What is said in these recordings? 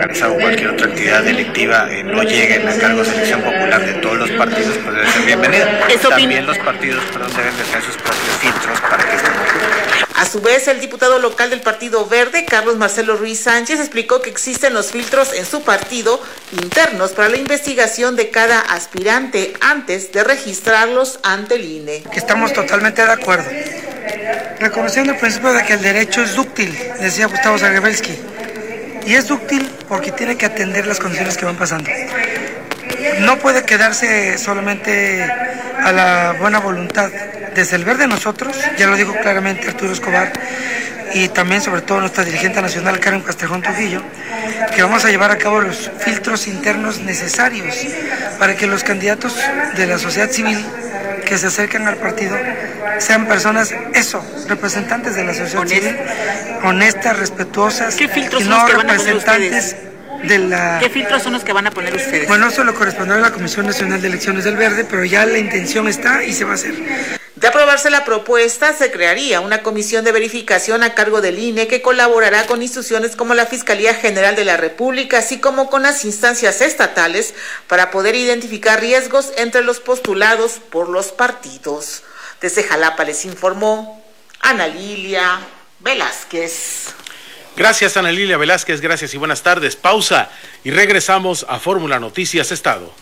organizado cualquier otra actividad delictiva no lleguen a cargos de elección popular de todos los partidos, pues debe ser bienvenida. También los partidos deben de tener sus propios filtros para que estén. A su vez, el diputado local del Partido Verde, Carlos Marcelo Ruiz Sánchez, explicó que existen los filtros en su partido internos para la investigación de cada aspirante antes de registrarlos ante el INE. Estamos totalmente de acuerdo. Reconociendo el principio de que el derecho es dúctil, decía Gustavo Zagrebelsky, y es dúctil porque tiene que atender las condiciones que van pasando. No puede quedarse solamente a la buena voluntad. Desde el Verde nosotros, ya lo dijo claramente Arturo Escobar, y también sobre todo nuestra dirigente nacional Karen Castrejón Trujillo, que vamos a llevar a cabo los filtros internos necesarios para que los candidatos de la sociedad civil que se acercan al partido sean personas, representantes de la sociedad civil, honestas, respetuosas, ¿Qué filtros y son no los que van a poner representantes ustedes? de la... ¿Qué filtros son los que van a poner ustedes? Bueno, eso lo corresponde a la Comisión Nacional de Elecciones del Verde, pero ya la intención está y se va a hacer. De aprobarse la propuesta, se crearía una comisión de verificación a cargo del INE que colaborará con instituciones como la Fiscalía General de la República, así como con las instancias estatales, para poder identificar riesgos entre los postulados por los partidos. Desde Jalapa les informó Ana Lilia Velázquez. Gracias, Ana Lilia Velázquez, gracias y buenas tardes. Pausa y regresamos a Fórmula Noticias Estado.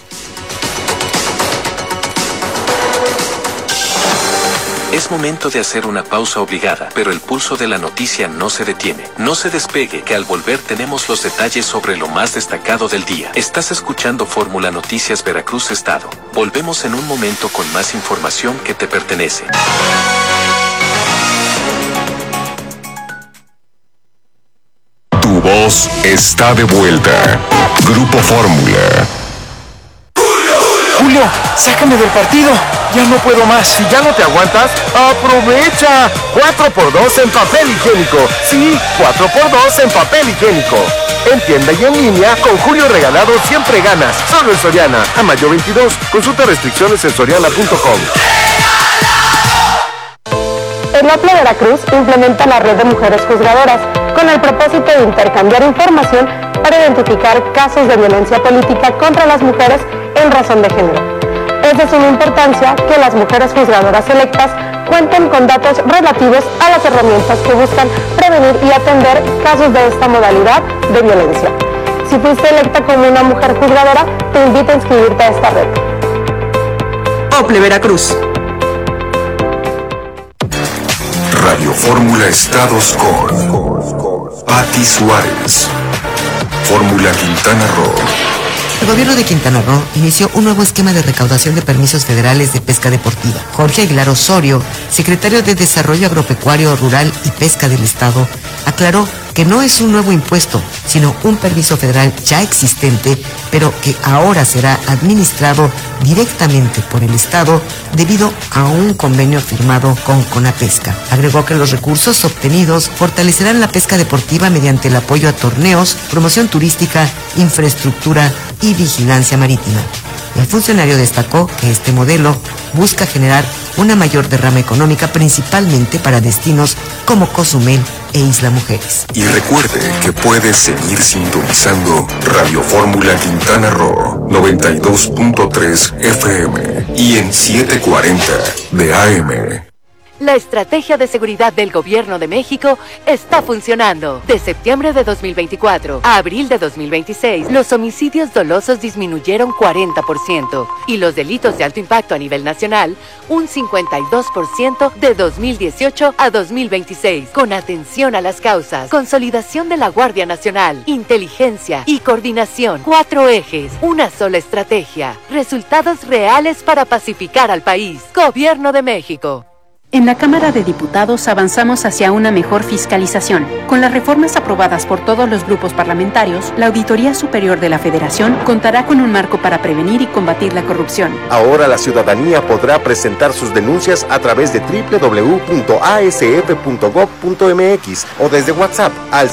Es momento de hacer una pausa obligada, pero el pulso de la noticia no se detiene. No se despegue, que al volver tenemos los detalles sobre lo más destacado del día. Estás escuchando Fórmula Noticias Veracruz Estado. Volvemos en un momento con más información que te pertenece. Tu voz está de vuelta. Grupo Fórmula. Julio, sácame del partido. Ya no puedo más. Si ya no te aguantas, ¡aprovecha! 4x2 en papel higiénico. Sí, 4x2 en papel higiénico. En tienda y en línea, con Julio regalado siempre ganas. Solo en Soriana. A mayo 22. Consulta restricciones en soriana.com. El OPLE Veracruz implementa la red de mujeres juzgadoras con el propósito de intercambiar información para identificar casos de violencia política contra las mujeres en razón de género. Es de suma importancia que las mujeres juzgadoras electas cuenten con datos relativos a las herramientas que buscan prevenir y atender casos de esta modalidad de violencia. Si fuiste electa como una mujer juzgadora, te invito a inscribirte a esta red. OPLE Veracruz. Radio Fórmula Estados con Pati Suárez. Fórmula Quintana Roo. El gobierno de Quintana Roo inició un nuevo esquema de recaudación de permisos federales de pesca deportiva. Jorge Aguilar Osorio, secretario de Desarrollo Agropecuario, Rural y Pesca del Estado, aclaró que no es un nuevo impuesto, sino un permiso federal ya existente, pero que ahora será administrado directamente por el Estado debido a un convenio firmado con Conapesca. Agregó que los recursos obtenidos fortalecerán la pesca deportiva mediante el apoyo a torneos, promoción turística, infraestructura y vigilancia marítima. El funcionario destacó que este modelo busca generar una mayor derrama económica principalmente para destinos como Cozumel e Isla Mujeres. Y recuerde que puedes seguir sintonizando Radio Fórmula Quintana Roo 92.3 FM y en 740 de AM. La estrategia de seguridad del Gobierno de México está funcionando. De septiembre de 2024 a abril de 2026, los homicidios dolosos disminuyeron 40% y los delitos de alto impacto a nivel nacional un 52% de 2018 a 2026. Con atención a las causas, consolidación de la Guardia Nacional, inteligencia y coordinación. 4 ejes, una sola estrategia. Resultados reales para pacificar al país. Gobierno de México. En la Cámara de Diputados avanzamos hacia una mejor fiscalización. Con las reformas aprobadas por todos los grupos parlamentarios, la Auditoría Superior de la Federación contará con un marco para prevenir y combatir la corrupción. Ahora la ciudadanía podrá presentar sus denuncias a través de www.asf.gov.mx o desde WhatsApp al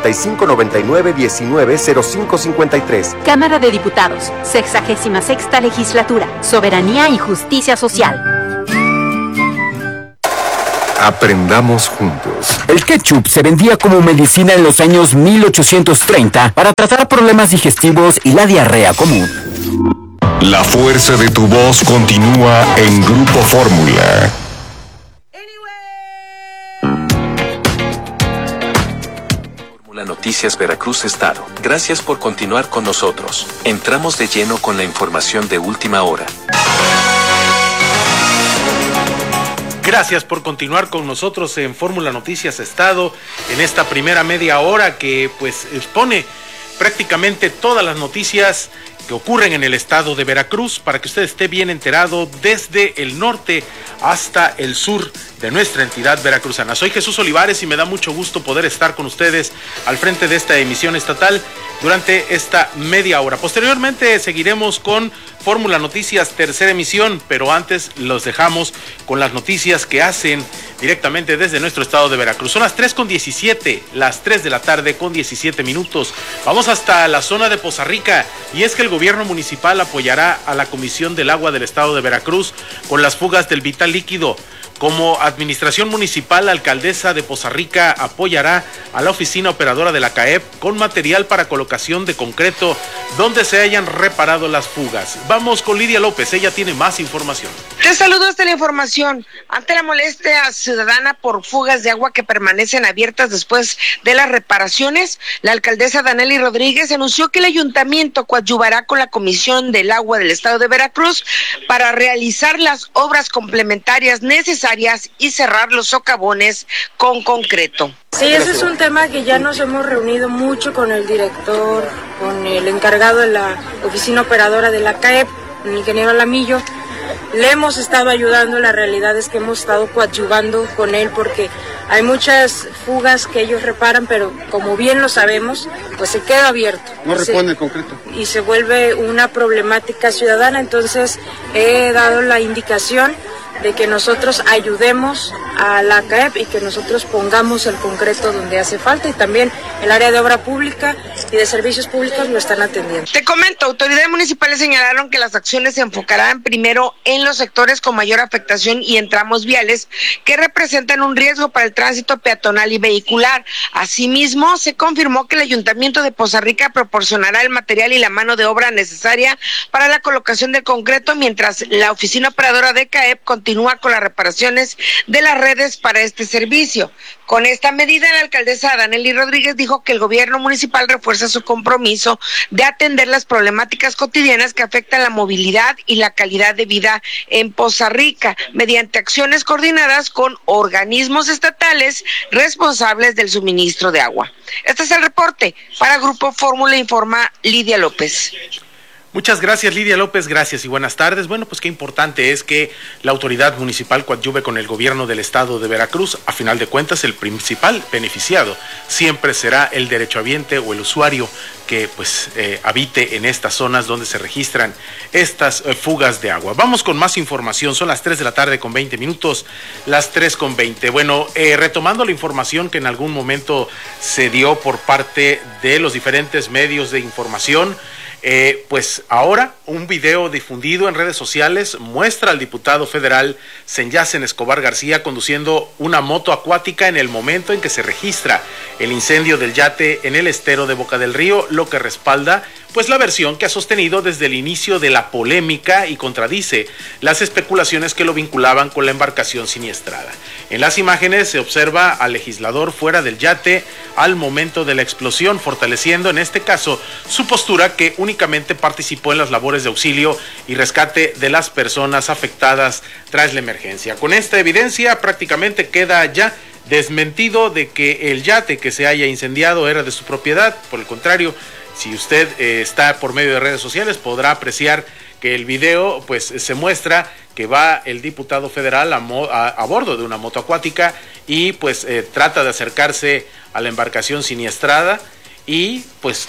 5599-190553. Cámara de Diputados, 66ª Legislatura, Soberanía y Justicia Social. Aprendamos juntos. El ketchup se vendía como medicina en los años 1830 para tratar problemas digestivos y la diarrea común. La fuerza de tu voz continúa en Grupo Fórmula. Fórmula Noticias Veracruz Estado. Gracias por continuar con nosotros. Entramos de lleno con la información de última hora. Gracias por continuar con nosotros en Fórmula Noticias Estado en esta primera media hora que pues expone prácticamente todas las noticias que ocurren en el estado de Veracruz para que usted esté bien enterado desde el norte hasta el sur de nuestra entidad veracruzana. Soy Jesús Olivares y me da mucho gusto poder estar con ustedes al frente de esta emisión estatal durante esta media hora. Posteriormente seguiremos con Fórmula Noticias tercera emisión, pero antes los dejamos con las noticias que hacen directamente desde nuestro estado de Veracruz. Son las 3:17, las 3 de la tarde con 17 minutos. Vamos hasta la zona de Poza Rica y es que el gobierno municipal apoyará a la Comisión del Agua del estado de Veracruz con las fugas del vital líquido. Como administración municipal, la alcaldesa de Poza Rica apoyará a la oficina operadora de la CAEP con material para colocación de concreto donde se hayan reparado las fugas. Vamos con Lidia López, ella tiene más información. Te saludo hasta la información. Ante la molestia ciudadana por fugas de agua que permanecen abiertas después de las reparaciones, la alcaldesa Danely Rodríguez anunció que el ayuntamiento coadyuvará con la Comisión del Agua del estado de Veracruz para realizar las obras complementarias necesarias y cerrar los socavones con concreto. Sí, ese es un tema que ya nos hemos reunido mucho con el director, con el encargado de la oficina operadora de la CAEP, el ingeniero Alamillo. Le hemos estado ayudando, la realidad es que hemos estado coadyuvando con él porque hay muchas fugas que ellos reparan, pero como bien lo sabemos, pues se queda abierto. No responde en concreto. Y se vuelve una problemática ciudadana, entonces he dado la indicación de que nosotros ayudemos a la CAEP y que nosotros pongamos el concreto donde hace falta y también el área de obra pública y de servicios públicos lo están atendiendo. Te comento, autoridades municipales señalaron que las acciones se enfocarán primero en los sectores con mayor afectación y en tramos viales que representan un riesgo para el tránsito peatonal y vehicular. Asimismo, se confirmó que el Ayuntamiento de Poza Rica proporcionará el material y la mano de obra necesaria para la colocación del concreto, mientras la oficina operadora de CAEP continúa con las reparaciones de las redes para este servicio. Con esta medida, la alcaldesa Danely Rodríguez dijo que el gobierno municipal refuerza su compromiso de atender las problemáticas cotidianas que afectan la movilidad y la calidad de vida en Poza Rica, mediante acciones coordinadas con organismos estatales responsables del suministro de agua. Este es el reporte. Para Grupo Fórmula informa Lidia López. Muchas gracias, Lidia López, gracias y buenas tardes. Bueno, pues qué importante es que la autoridad municipal coadyuve con el gobierno del estado de Veracruz. A final de cuentas, el principal beneficiado siempre será el derechohabiente o el usuario que pues habite en estas zonas donde se registran estas fugas de agua. Vamos con más información, son las 3 de la tarde con 20 minutos, las 3:20. Bueno, retomando la información que en algún momento se dio por parte de los diferentes medios de información, pues ahora un video difundido en redes sociales muestra al diputado federal Senyacen Escobar García conduciendo una moto acuática en el momento en que se registra el incendio del yate en el estero de Boca del Río, lo que respalda pues la versión que ha sostenido desde el inicio de la polémica y contradice las especulaciones que lo vinculaban con la embarcación siniestrada. En las imágenes se observa al legislador fuera del yate al momento de la explosión, fortaleciendo en este caso su postura que únicamente participó en las labores de auxilio y rescate de las personas afectadas tras la emergencia. Con esta evidencia prácticamente queda ya desmentido de que el yate que se haya incendiado era de su propiedad. Por el contrario, si usted está por medio de redes sociales podrá apreciar que el video pues se muestra que va el diputado federal a bordo de una moto acuática y pues trata de acercarse a la embarcación siniestrada y pues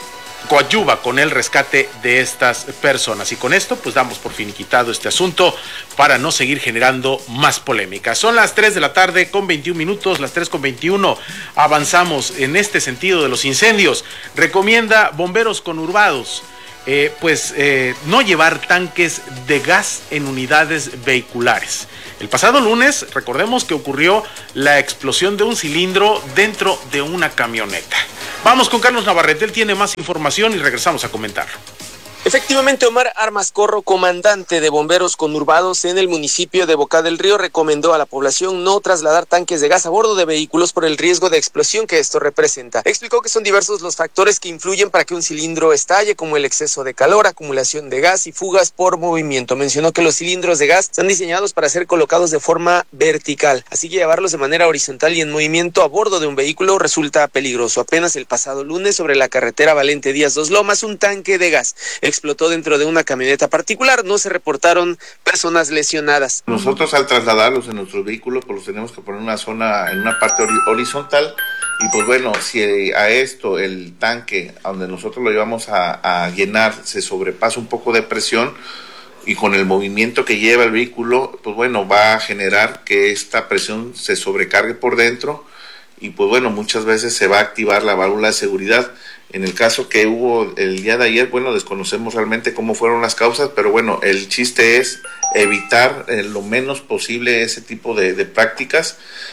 coadyuva con el rescate de estas personas. Y con esto pues damos por finiquitado este asunto para no seguir generando más polémica. Son las 3 de la tarde con 21 minutos, las 3:21. Avanzamos en este sentido de los incendios. Recomienda bomberos conurbados no llevar tanques de gas en unidades vehiculares. El pasado lunes, recordemos que ocurrió la explosión de un cilindro dentro de una camioneta. Vamos con Carlos Navarrete, él tiene más información y regresamos a comentar. Efectivamente, Omar Armas Corro, comandante de bomberos conurbados en el municipio de Boca del Río, recomendó a la población no trasladar tanques de gas a bordo de vehículos por el riesgo de explosión que esto representa. Explicó que son diversos los factores que influyen para que un cilindro estalle, como el exceso de calor, acumulación de gas y fugas por movimiento. Mencionó que los cilindros de gas están diseñados para ser colocados de forma vertical, así que llevarlos de manera horizontal y en movimiento a bordo de un vehículo resulta peligroso. Apenas el pasado lunes, sobre la carretera Valente Díaz Dos Lomas, un tanque de gas explotó dentro de una camioneta particular. No se reportaron personas lesionadas. Nosotros, al trasladarlos en nuestros vehículos, pues los tenemos que poner en una zona, en una parte horizontal, y pues bueno, si a esto el tanque a donde nosotros lo llevamos a llenar se sobrepasa un poco de presión, y con el movimiento que lleva el vehículo, pues bueno, va a generar que esta presión se sobrecargue por dentro, y pues bueno, muchas veces se va a activar la válvula de seguridad. En el caso que hubo el día de ayer, bueno, desconocemos realmente cómo fueron las causas, pero bueno, el chiste es evitar lo menos posible ese tipo de prácticas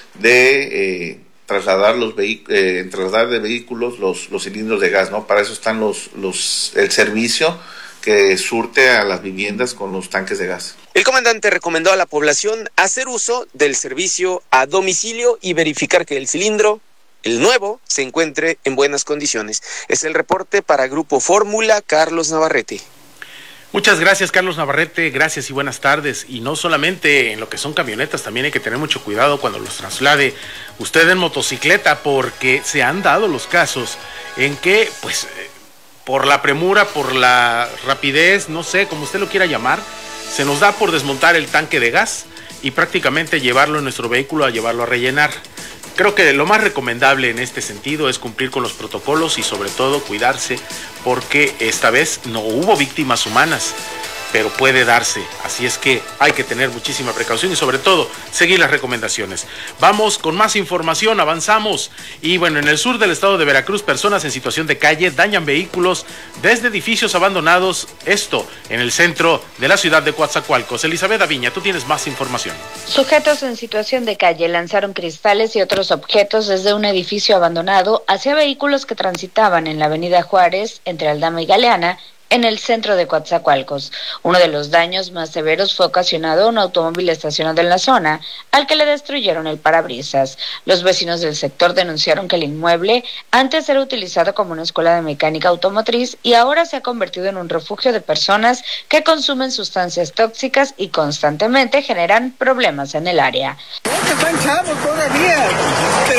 de trasladar trasladar de vehículos los cilindros de gas, ¿no? Para eso están el servicio que surte a las viviendas con los tanques de gas. El comandante recomendó a la población hacer uso del servicio a domicilio y verificar que el cilindro, el nuevo, se encuentre en buenas condiciones. Es el reporte para Grupo Fórmula, Carlos Navarrete. Muchas gracias, Carlos Navarrete, gracias y buenas tardes. Y no solamente en lo que son camionetas, también hay que tener mucho cuidado cuando los traslade usted en motocicleta, porque se han dado los casos en que, por la premura, por la rapidez, no sé, como usted lo quiera llamar, se nos da por desmontar el tanque de gas y prácticamente llevarlo en nuestro vehículo, a llevarlo a rellenar. Creo que lo más recomendable en este sentido es cumplir con los protocolos y sobre todo cuidarse, porque esta vez no hubo víctimas humanas, pero puede darse. Así es que hay que tener muchísima precaución y sobre todo seguir las recomendaciones. Vamos con más información, avanzamos. Y bueno, en el sur del estado de Veracruz, personas en situación de calle dañan vehículos desde edificios abandonados, esto en el centro de la ciudad de Coatzacoalcos. Elizabeth Aviña, tú tienes más información. Sujetos en situación de calle lanzaron cristales y otros objetos desde un edificio abandonado hacia vehículos que transitaban en la avenida Juárez, entre Aldama y Galeana, en el centro de Coatzacoalcos. Uno de los daños más severos fue ocasionado a un automóvil estacionado en la zona, al que le destruyeron el parabrisas. Los vecinos del sector denunciaron que el inmueble antes era utilizado como una escuela de mecánica automotriz y ahora se ha convertido en un refugio de personas que consumen sustancias tóxicas y constantemente generan problemas en el área. Están chavos todavía, pero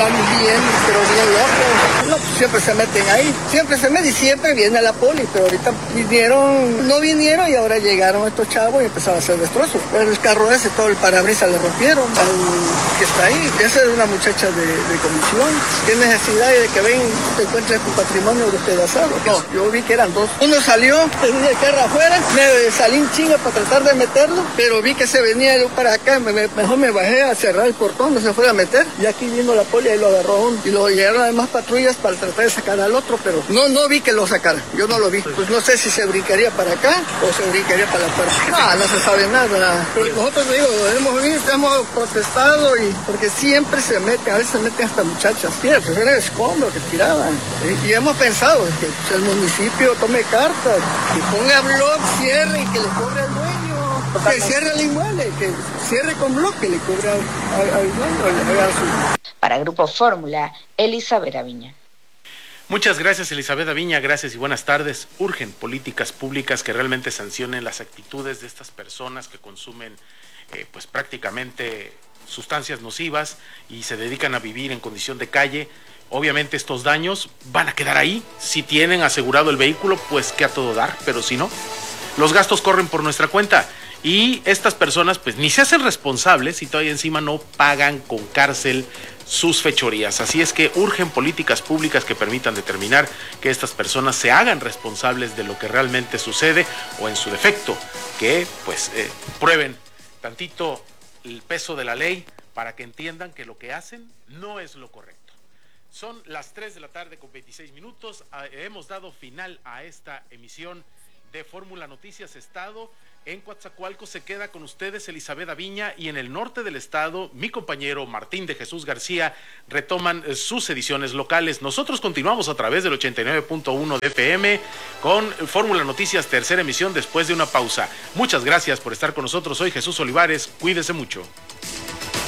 bien locos. No, siempre se meten ahí, y siempre viene la poli, pero ahorita no vinieron y ahora llegaron estos chavos y empezaron a hacer destrozos. Pero el carro ese, todo el parabrisas le rompieron al que está ahí. Esa es una muchacha de comisión. ¿Qué necesidad de que ven, te encuentres tu patrimonio despedazado? No, yo vi que eran dos. Uno salió, tenía el carro afuera, me salí en chinga para tratar de meterlo, pero vi que se venía yo para acá, mejor me bajé a cerrar el portón, no se fuera a meter, y aquí vino la poli y lo agarró y lo llegaron además patrullas para tratar de sacar al otro, pero no vi que lo sacara, yo no lo vi. Pues no sé si se brincaría para acá o se brincaría para la puerta. No se sabe nada. Pero nosotros, hemos protestado y porque siempre se meten, a veces se meten hasta muchachas. Mira, pues era escombro que tiraban. Y hemos pensado que el municipio tome cartas, que ponga blog, cierre y que le cobre al dueño. Que cierre el inmueble, que cierre con blog, que le cobre al dueño. Para Grupo Fórmula, Elizabeth Aviña. Muchas gracias, Elizabeth Aviña, gracias y buenas tardes. Urgen políticas públicas que realmente sancionen las actitudes de estas personas que consumen prácticamente sustancias nocivas y se dedican a vivir en condición de calle. Obviamente estos daños van a quedar ahí. Si tienen asegurado el vehículo, pues que a todo dar, pero si no, los gastos corren por nuestra cuenta. Y estas personas pues ni se hacen responsables y todavía encima no pagan con cárcel sus fechorías. Así es que urgen políticas públicas que permitan determinar que estas personas se hagan responsables de lo que realmente sucede o en su defecto, que prueben tantito el peso de la ley para que entiendan que lo que hacen no es lo correcto. Son las 3 de la tarde con 26 minutos. Hemos dado final a esta emisión de Fórmula Noticias Estado. En Coatzacoalcos se queda con ustedes Elizabeth Aviña, y en el norte del estado mi compañero Martín de Jesús García retoman sus ediciones locales. Nosotros continuamos a través del 89.1 de FM con Fórmula Noticias, tercera emisión después de una pausa. Muchas gracias por estar con nosotros. Soy Jesús Olivares, cuídese mucho.